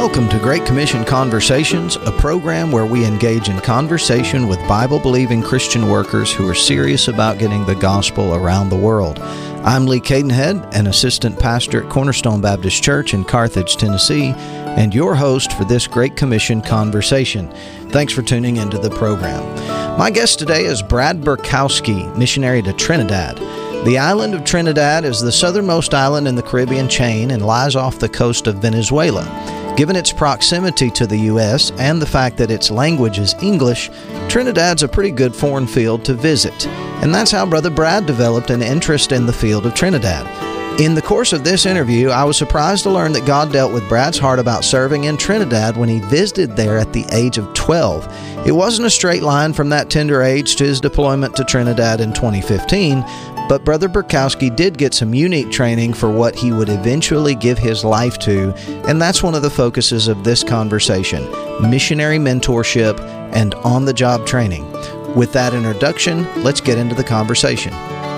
Welcome to Great Commission Conversations, a program where we engage in conversation with Bible-believing Christian workers who are serious about getting the gospel around the world. I'm Lee Cadenhead, an assistant pastor at Cornerstone Baptist Church in Carthage, Tennessee, and your host for this Great Commission Conversation. Thanks for tuning into the program. My guest today is Brad Burkowski, missionary to Trinidad. The island of Trinidad is the southernmost island in the Caribbean chain and lies off the coast of Venezuela. Given its proximity to the U.S. and the fact that its language is English, Trinidad's a pretty good foreign field to visit. And that's how Brother Brad developed an interest in the field of Trinidad. In the course of this interview, I was surprised to learn that God dealt with Brad's heart about serving in Trinidad when he visited there at the age of 12. It wasn't a straight line from that tender age to his deployment to Trinidad in 2015, but Brother Burkowski did get some unique training for what he would eventually give his life to, and that's one of the focuses of this conversation: missionary mentorship and on-the-job training. With that introduction, let's get into the conversation.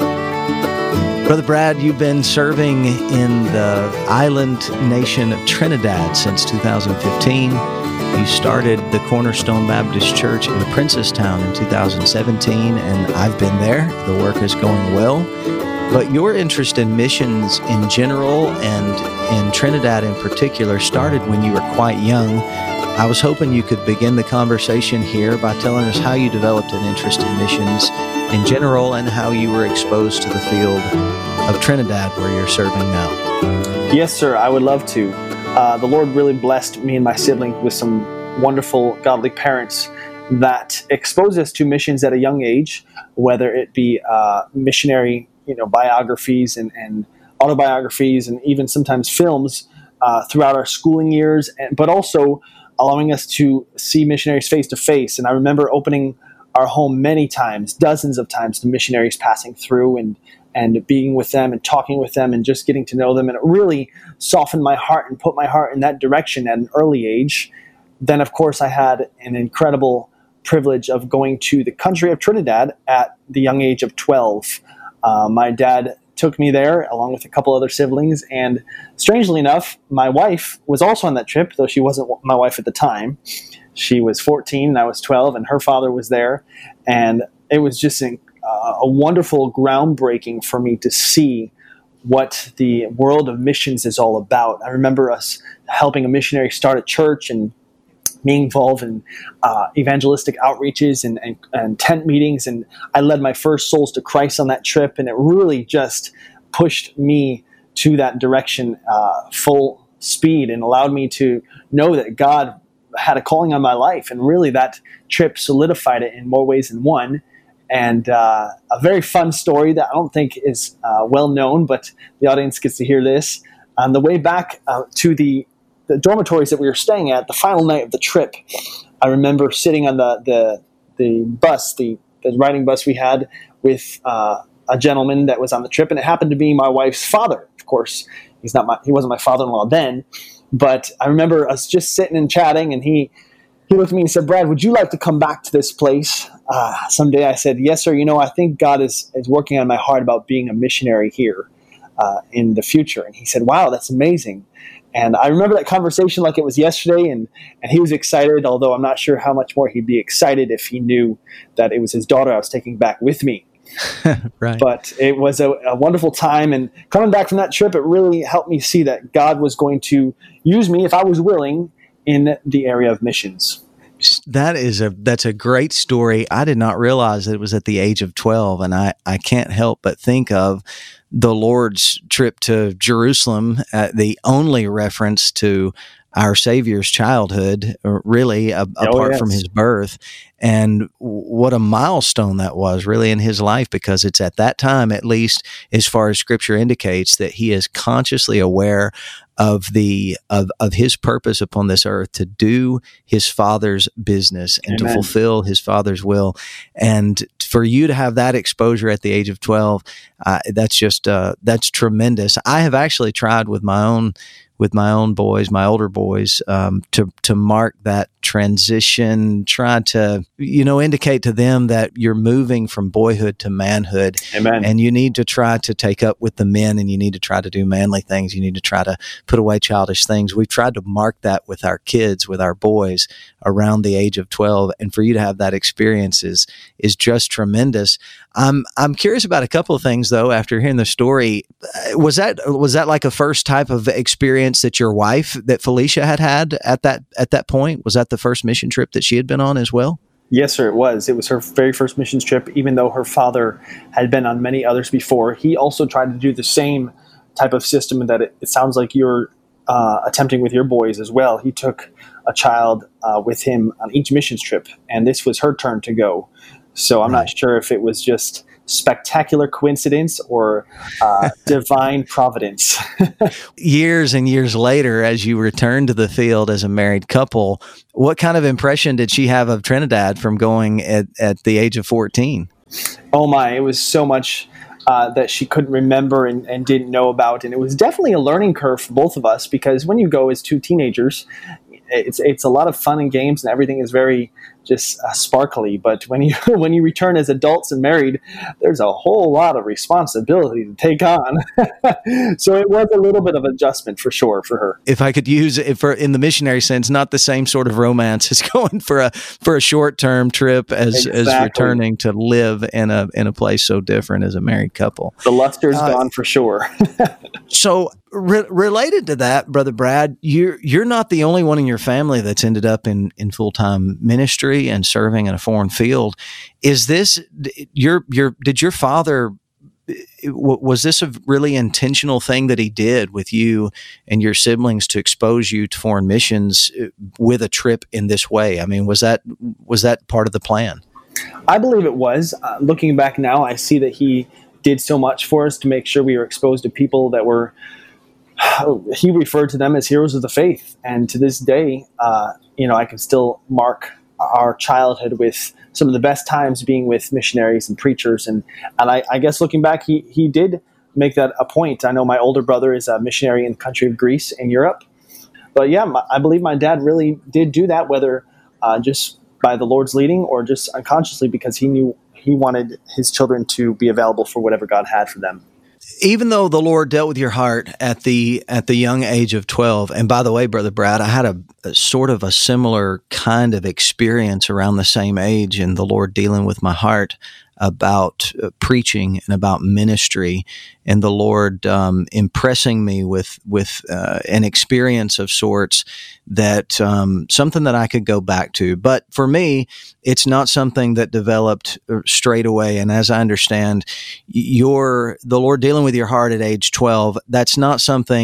Brother Brad, you've been serving in the island nation of Trinidad since 2015. You started the Cornerstone Baptist Church in Princetown in 2017, and I've been there. The work is going well. But your interest in missions in general and in Trinidad in particular started when you were quite young. I was hoping you could begin the conversation here by telling us how you developed an interest in missions in general and how you were exposed to the field of Trinidad where you're serving now. Yes, sir. I would love to. The Lord really blessed me and my siblings with some wonderful godly parents that exposed us to missions at a young age, whether it be missionary, biographies and autobiographies, and even sometimes films throughout our schooling years, but also allowing us to see missionaries face to face. And I remember opening our home many times, dozens of times, to missionaries passing through and being with them and talking with them and just getting to know them. And it really softened my heart and put my heart in that direction at an early age. Then, of course, I had an incredible privilege of going to the country of Trinidad at the young age of 12. My dad took me there along with a couple other siblings. And strangely enough, my wife was also on that trip, though she wasn't my wife at the time. She was 14 and I was 12, and her father was there. And it was just a wonderful groundbreaking for me to see what the world of missions is all about. I remember us helping a missionary start a church and being involved in evangelistic outreaches and tent meetings. And I led my first souls to Christ on that trip. And it really just pushed me to that direction full speed and allowed me to know that God had a calling on my life. And really that trip solidified it in more ways than one. And a very fun story that I don't think is well known, but the audience gets to hear this. On the way back to the dormitories that we were staying at, the final night of the trip, I remember sitting on the bus, the riding bus we had with a gentleman that was on the trip, and it happened to be my wife's father. Of course, he wasn't my father-in-law then, but I remember us just sitting and chatting, and he looked at me and said, "Brad, would you like to come back to this place someday?" I said, "Yes, sir. I think God is working on my heart about being a missionary here in the future." And he said, "Wow, that's amazing." And I remember that conversation like it was yesterday, and he was excited, although I'm not sure how much more he'd be excited if he knew that it was his daughter I was taking back with me. Right. But it was a wonderful time, and coming back from that trip, it really helped me see that God was going to use me, if I was willing, in the area of missions. That's a great story. I did not realize that it was at the age of 12, and I can't help but think of the Lord's trip to Jerusalem, the only reference to our Savior's childhood, really, apart from his birth. And what a milestone that was, really, in his life, because it's at that time, at least as far as Scripture indicates, that he is consciously aware of his purpose upon this earth to do his Father's business and Amen. To fulfill his Father's will. And for you to have that exposure at the age of 12, that's tremendous. I have actually tried with my own boys, my older boys, to mark that transition, try to, indicate to them that you're moving from boyhood to manhood. Amen. And you need to try to take up with the men, and you need to try to do manly things. You need to try to put away childish things. We've tried to mark that with our kids, with our boys around the age of 12. And for you to have that experience is just tremendous. I'm curious about a couple of things though, after hearing the story. Was that like a first type of experience that your wife, that Felicia had at that point? Was that the first mission trip that she had been on as well? Yes, sir, it was. It was her very first missions trip, even though her father had been on many others before. He also tried to do the same type of system that it sounds like you're attempting with your boys as well. He took a child with him on each missions trip, and this was her turn to go. So I'm not sure if it was just spectacular coincidence or divine providence. Years and years later, as you return to the field as a married couple, what kind of impression did she have of Trinidad from going at the age of 14? Oh my, it was so much that she couldn't remember and didn't know about. And it was definitely a learning curve for both of us, because when you go as two teenagers, it's a lot of fun and games, and everything is very just sparkly. But when you return as adults and married, there's a whole lot of responsibility to take on. So it was a little bit of adjustment for sure for her. If I could use it in the missionary sense, not the same sort of romance as going for a short term trip as returning to live in a place so different as a married couple. The luster's gone for sure. So related to that, Brother Brad, you're not the only one in your family that's ended up in full-time ministry and serving in a foreign field. Is this did your father, was this a really intentional thing that he did with you and your siblings to expose you to foreign missions with a trip in this way? I mean, was that part of the plan? I believe it was. Looking back now, I see that he did so much for us to make sure we were exposed to people that were, he referred to them as heroes of the faith. And to this day, I can still mark our childhood with some of the best times being with missionaries and preachers. And I guess looking back, he did make that a point. I know my older brother is a missionary in the country of Greece in Europe. But yeah, I believe my dad really did do that, whether just by the Lord's leading or just unconsciously, because he knew he wanted his children to be available for whatever God had for them. Even though the Lord dealt with your heart at the young age of 12, and by the way, Brother Brad, I had a sort of a similar kind of experience around the same age, and the Lord dealing with my heart about preaching and about ministry, and the Lord impressing me with an experience of sorts that something that I could go back to. But for me, it's not something that developed straight away. And as I understand, the Lord dealing with your heart at age 12, that's not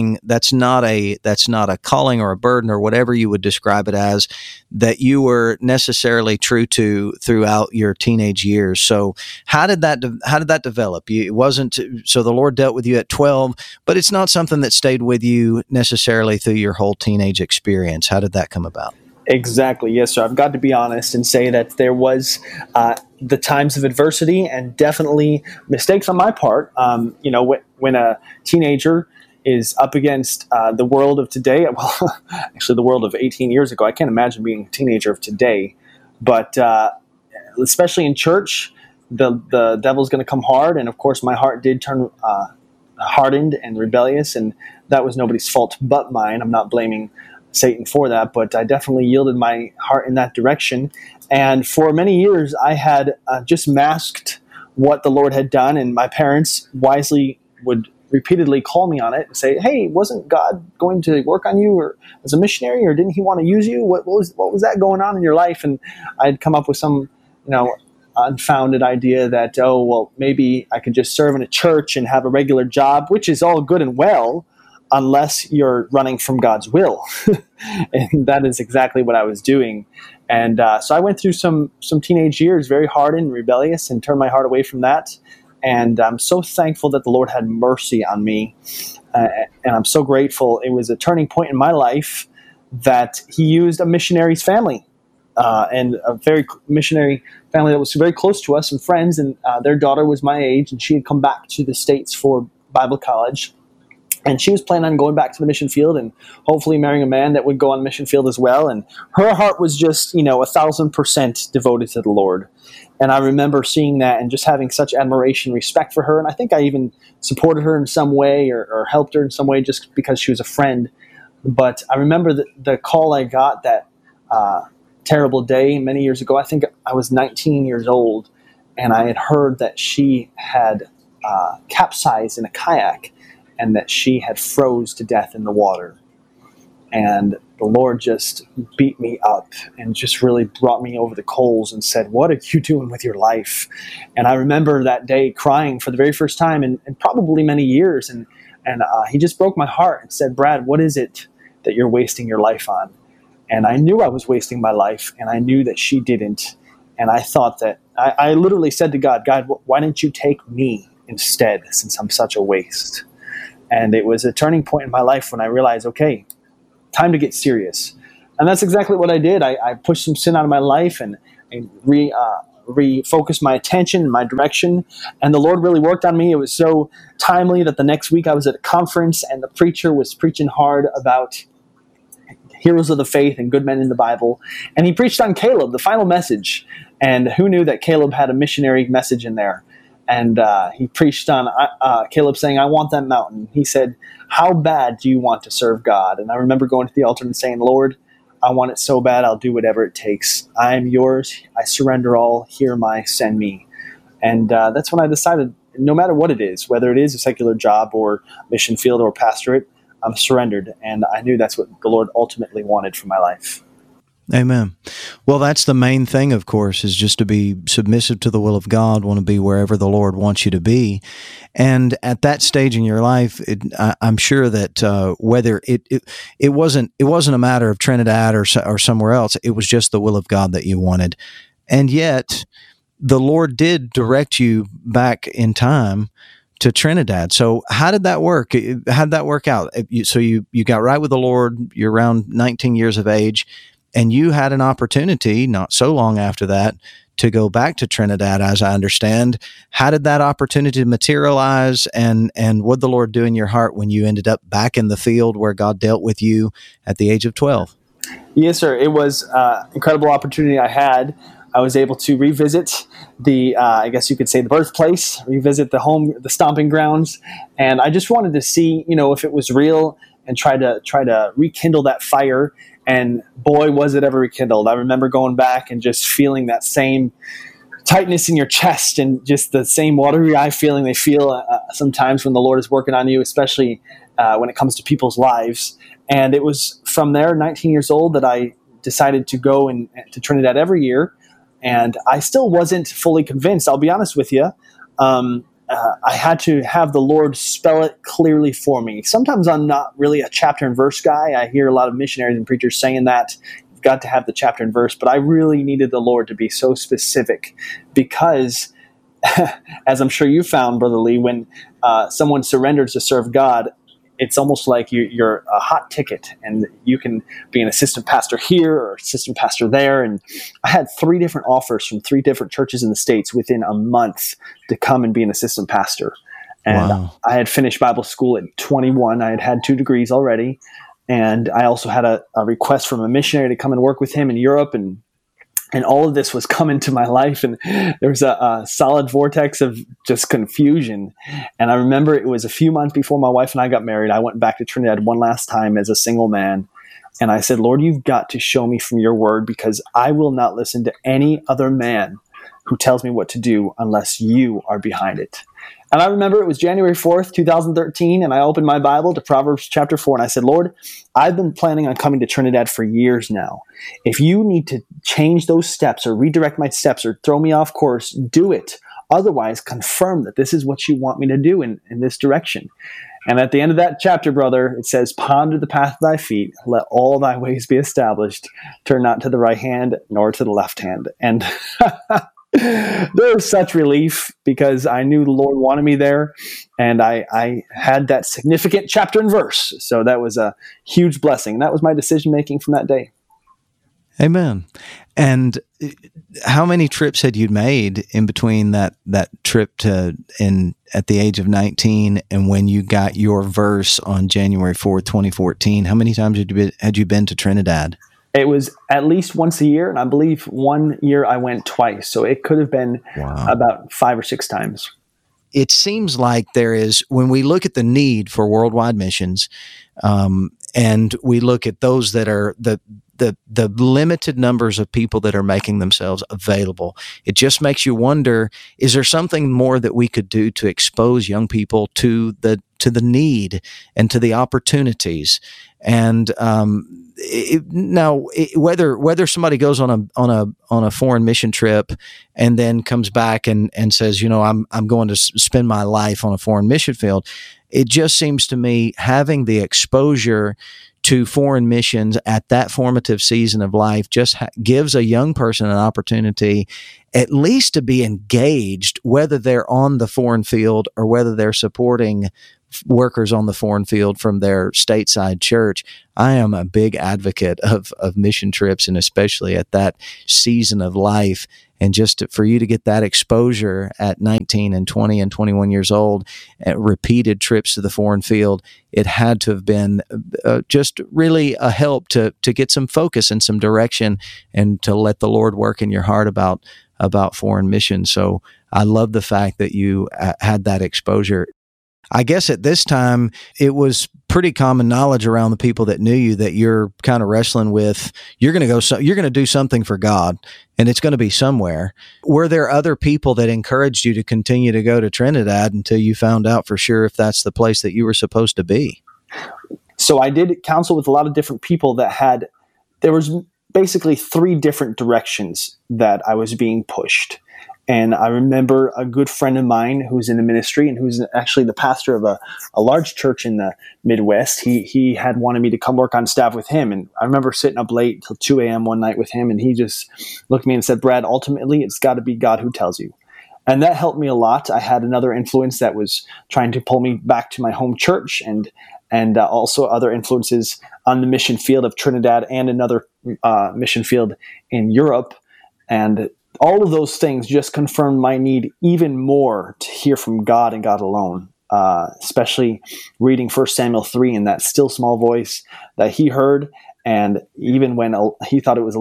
a calling or a burden or whatever you would describe it as that you were necessarily true to throughout your teenage years. So how did that develop? It wasn't, so the Lord dealt with you at 12, but it's not something that stayed with you necessarily through your whole teenage experience. How did that come about? Exactly. Yes, sir. I've got to be honest and say that there was the times of adversity and definitely mistakes on my part. When a teenager is up against the world of today, well, actually the world of 18 years ago, I can't imagine being a teenager of today, but especially in church, the devil's going to come hard. And of course, my heart did turn hardened and rebellious, and that was nobody's fault but mine. I'm not blaming Satan for that, but I definitely yielded my heart in that direction. And for many years, I had just masked what the Lord had done, and my parents wisely would repeatedly call me on it and say, "Hey, wasn't God going to work on you or as a missionary, or didn't he want to use you? What was that going on in your life?" And I'd come up with some, unfounded idea that, maybe I could just serve in a church and have a regular job, which is all good and well, unless you're running from God's will. And that is exactly what I was doing. And so I went through some teenage years, very hardened and rebellious, and turned my heart away from that. And I'm so thankful that the Lord had mercy on me. And I'm so grateful. It was a turning point in my life that he used a missionary's family, and a very missionary family that was very close to us and friends. And their daughter was my age, and she had come back to the States for Bible college. And she was planning on going back to the mission field and hopefully marrying a man that would go on the mission field as well. And her heart was just, 1,000% devoted to the Lord. And I remember seeing that and just having such admiration, respect for her. And I think I even supported her in some way or helped her in some way just because she was a friend. But I remember the call I got that terrible day many years ago. I think I was 19 years old, and I had heard that she had capsized in a kayak and that she had froze to death in the water. And the Lord just beat me up and just really brought me over the coals and said, "What are you doing with your life?" And I remember that day crying for the very first time in probably many years. And he just broke my heart and said, "Brad, what is it that you're wasting your life on?" And I knew I was wasting my life, and I knew that she didn't. And I thought that I literally said to God, why didn't you take me instead, since I'm such a waste? And it was a turning point in my life when I realized, okay, time to get serious. And that's exactly what I did. I pushed some sin out of my life and refocused my attention and my direction. And the Lord really worked on me. It was so timely that the next week I was at a conference and the preacher was preaching hard about heroes of the faith and good men in the Bible. And he preached on Caleb, the final message. And who knew that Caleb had a missionary message in there? And he preached on Caleb saying, "I want that mountain." He said, "How bad do you want to serve God?" And I remember going to the altar and saying, "Lord, I want it so bad, I'll do whatever it takes. I am yours. I surrender all. Here am I, send me." And that's when I decided, no matter what it is, whether it is a secular job or mission field or pastorate, I'm surrendered. And I knew that's what the Lord ultimately wanted for my life. Amen. Well, that's the main thing, of course, is just to be submissive to the will of God, want to be wherever the Lord wants you to be. And at that stage in your life, I'm sure that whether it wasn't a matter of Trinidad or somewhere else, it was just the will of God that you wanted. And yet, the Lord did direct you back in time to Trinidad. So how did that work? How did that work out? So you got right with the Lord, you're around 19 years of age, and you had an opportunity not so long after that to go back to Trinidad, as I understand. How did that opportunity materialize, and what did the Lord do in your heart when you ended up back in the field where God dealt with you at the age of 12? Yes, sir. It was an incredible opportunity I had. I was able to revisit the, I guess you could say, the birthplace, revisit the home, the stomping grounds. And I just wanted to see, if it was real and try to rekindle that fire. And boy, was it ever rekindled. I remember going back and just feeling that same tightness in your chest and just the same watery eye feeling they feel sometimes when the Lord is working on you, especially when it comes to people's lives. And it was from there, 19 years old, that I decided to go to Trinidad every year. And I still wasn't fully convinced, I'll be honest with you. I had to have the Lord spell it clearly for me. Sometimes I'm not really a chapter and verse guy. I hear a lot of missionaries and preachers saying that you've got to have the chapter and verse, but I really needed the Lord to be so specific because, as I'm sure you found, Brother Lee, when someone surrenders to serve God, it's almost like you're a hot ticket, and you can be an assistant pastor here or assistant pastor there. And I had 3 different offers from 3 different churches in the States within a month to come and be an assistant pastor. And wow. I had finished Bible school at 21. I had 2 degrees already. And I also had a request from a missionary to come and work with him in Europe. And all of this was coming to my life, and there was a solid vortex of just confusion. And I remember it was a few months before my wife and I got married. I went back to Trinidad one last time as a single man. And I said, "Lord, you've got to show me from your word, because I will not listen to any other man who tells me what to do unless you are behind it." And I remember it was January 4th, 2013, and I opened my Bible to Proverbs chapter 4, and I said, "Lord, I've been planning on coming to Trinidad for years now. If you need to change those steps or redirect my steps or throw me off course, do it. Otherwise, confirm that this is what you want me to do in this direction." And at the end of that chapter, brother, it says, "Ponder the path of thy feet, let all thy ways be established. Turn not to the right hand, nor to the left hand." And there was such relief, because I knew the Lord wanted me there, and I had that significant chapter and verse. So that was a huge blessing. That was my decision-making from that day. Amen. And how many trips had you made in between that trip to at the age of 19 and when you got your verse on January 4th, 2014? How many times had you been to Trinidad? It was at least once a year, and I believe one year I went twice. So it could have been about 5 or 6 times. It seems like there is, when we look at the need for worldwide missions, and we look at those that are the limited numbers of people that are making themselves available, it just makes you wonder, is there something more that we could do to expose young people to the need and to the opportunities? And whether somebody goes on a foreign mission trip and then comes back and says, I'm going to spend my life on a foreign mission field, it just seems to me having the exposure to foreign missions at that formative season of life just gives a young person an opportunity at least to be engaged, whether they're on the foreign field or whether they're supporting workers on the foreign field from their stateside church. I am a big advocate of mission trips, and especially at that season of life. And just for you to get that exposure at 19 and 20 and 21 years old, at repeated trips to the foreign field, it had to have been just really a help to get some focus and some direction and to let the Lord work in your heart about foreign missions. So I love the fact that you had that exposure. I guess at this time, it was pretty common knowledge around the people that knew you that you're kind of wrestling with, you're going to do something for God, and it's going to be somewhere. Were there other people that encouraged you to continue to go to Trinidad until you found out for sure if that's the place that you were supposed to be? So I did counsel with a lot of different people there was basically 3 different directions that I was being pushed. And I remember a good friend of mine who's in the ministry and who's actually the pastor of a large church in the Midwest. He had wanted me to come work on staff with him. And I remember sitting up late till 2 a.m. one night with him. And he just looked at me and said, "Brad, ultimately, it's got to be God who tells you." And that helped me a lot. I had another influence that was trying to pull me back to my home church and also other influences on the mission field of Trinidad and another mission field in Europe. And all of those things just confirmed my need even more to hear from God and God alone, especially reading 1 Samuel 3 in that still small voice that he heard. And even when he thought it was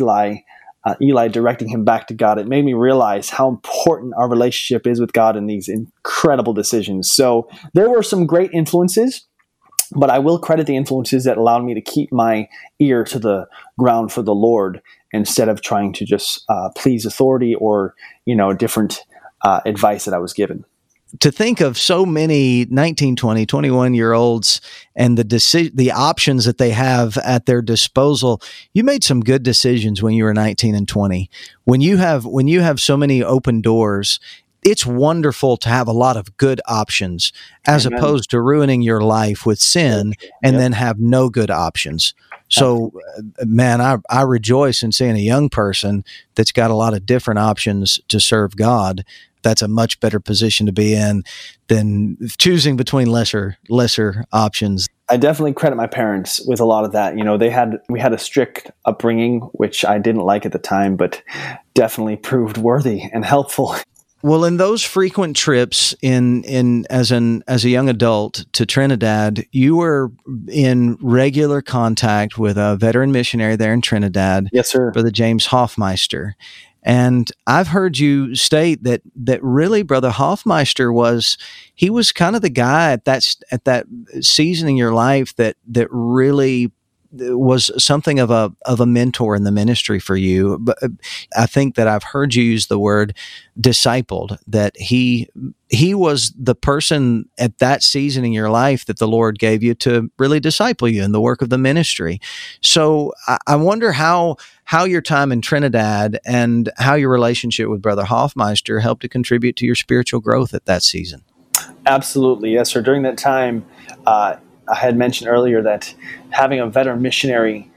Eli directing him back to God, it made me realize how important our relationship is with God in these incredible decisions. So there were some great influences, but I will credit the influences that allowed me to keep my ear to the ground for the Lord instead of trying to just please authority or, different advice that I was given. To think of so many 19, 20, 21-year-olds and the options that they have at their disposal, you made some good decisions when you were 19 and 20. When you have so many open doors, it's wonderful to have a lot of good options as Amen. Opposed to ruining your life with sin and then have no good options. So, man, I rejoice in seeing a young person that's got a lot of different options to serve God. That's a much better position to be in than choosing between lesser options. I definitely credit my parents with a lot of that. We had a strict upbringing, which I didn't like at the time, but definitely proved worthy and helpful. Well, in those frequent trips as a young adult to Trinidad, you were in regular contact with a veteran missionary there in Trinidad. Yes, sir. Brother James Hoffmeister. And I've heard you state that really Brother Hoffmeister was kind of the guy at that season in your life that really was something of a mentor in the ministry for you. But I think that I've heard you use the word discipled, that he was the person at that season in your life that the Lord gave you to really disciple you in the work of the ministry. So I wonder how your time in Trinidad and how your relationship with Brother Hoffmeister helped to contribute to your spiritual growth at that season. Absolutely. Yes, sir. During that time, I had mentioned earlier that having a veteran missionary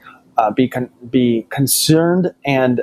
be concerned and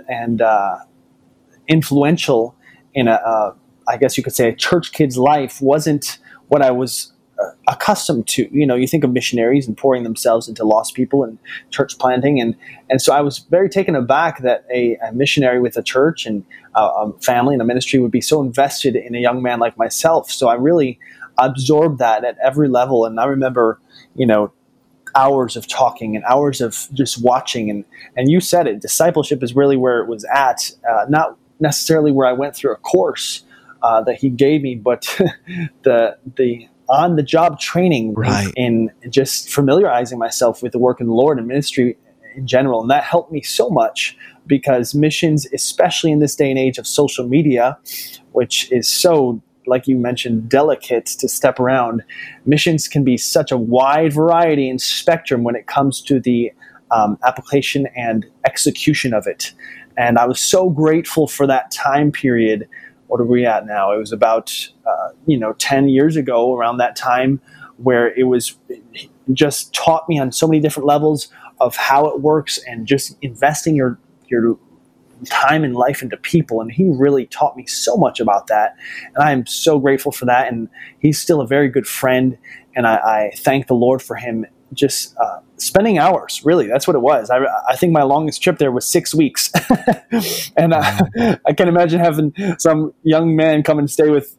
influential in I guess you could say, a church kid's life wasn't what I was accustomed to. You think of missionaries and pouring themselves into lost people and church planting, and so I was very taken aback that a missionary with a church and a family and a ministry would be so invested in a young man like myself. So I really absorbed that at every level, and I remember, hours of talking and hours of just watching, and you said it, discipleship is really where it was at, not necessarily where I went through a course that he gave me, but the on-the-job training, Right. in just familiarizing myself with the work in the Lord and ministry in general. And that helped me so much, because missions, especially in this day and age of social media, which is so, like you mentioned, delicate to step around, missions can be such a wide variety and spectrum when it comes to the application and execution of it. And I was so grateful for that time period. What are we at now? It was about 10 years ago, around that time, where it just taught me on so many different levels of how it works, and just investing your time and life into people. And he really taught me so much about that, and I am so grateful for that. And he's still a very good friend, and I thank the Lord for him just spending hours. Really, that's what it was. I think my longest trip there was 6 weeks. And I can imagine having some young man come and stay with